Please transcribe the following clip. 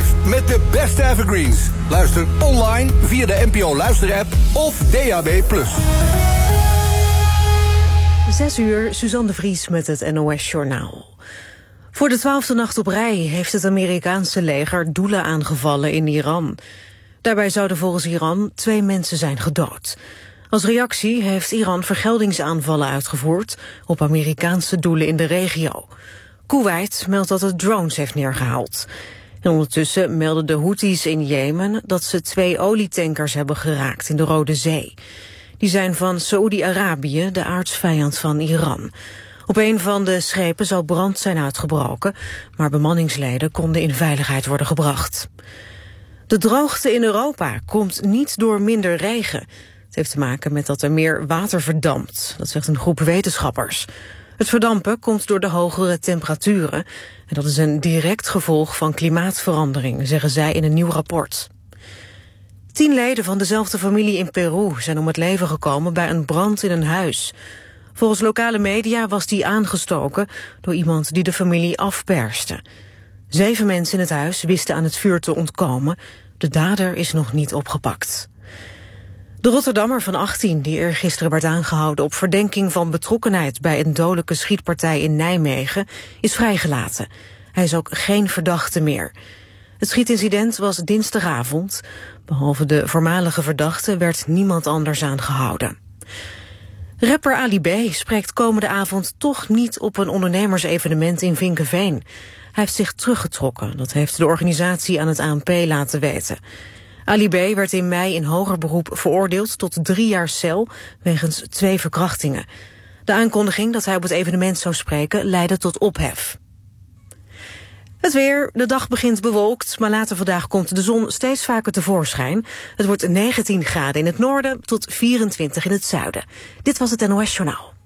5 met de beste evergreens. Luister online via de NPO Luisterapp of DAB+. 6 uur, Suzanne de Vries met het NOS-journaal. Voor de 12e nacht op rij heeft het Amerikaanse leger doelen aangevallen in Iran. Daarbij zouden volgens Iran 2 mensen zijn gedood. Als reactie heeft Iran vergeldingsaanvallen uitgevoerd op Amerikaanse doelen in de regio. Kuwait meldt dat het drones heeft neergehaald. En ondertussen melden de Houthis in Jemen dat ze 2 olietankers hebben geraakt in de Rode Zee. Die zijn van Saoedi-Arabië, de aartsvijand van Iran. Op een van de schepen zou brand zijn uitgebroken, maar bemanningsleden konden in veiligheid worden gebracht. De droogte in Europa komt niet door minder regen. Het heeft te maken met dat er meer water verdampt, dat zegt een groep wetenschappers. Het verdampen komt door de hogere temperaturen en dat is een direct gevolg van klimaatverandering, zeggen zij in een nieuw rapport. 10 leden van dezelfde familie in Peru zijn om het leven gekomen bij een brand in een huis. Volgens lokale media was die aangestoken door iemand die de familie afperste. 7 mensen in het huis wisten aan het vuur te ontkomen. De dader is nog niet opgepakt. De Rotterdammer van 18, die eergisteren werd aangehouden op verdenking van betrokkenheid bij een dodelijke schietpartij in Nijmegen, is vrijgelaten. Hij is ook geen verdachte meer. Het schietincident was dinsdagavond. Behalve de voormalige verdachte werd niemand anders aangehouden. Rapper Ali B spreekt komende avond toch niet op een ondernemersevenement in Vinkeveen. Hij heeft zich teruggetrokken, dat heeft de organisatie aan het ANP laten weten. Ali B werd in mei in hoger beroep veroordeeld tot 3 jaar cel wegens 2 verkrachtingen. De aankondiging dat hij op het evenement zou spreken leidde tot ophef. Het weer, de dag begint bewolkt, maar later vandaag komt de zon steeds vaker tevoorschijn. Het wordt 19 graden in het noorden tot 24 in het zuiden. Dit was het NOS Journaal.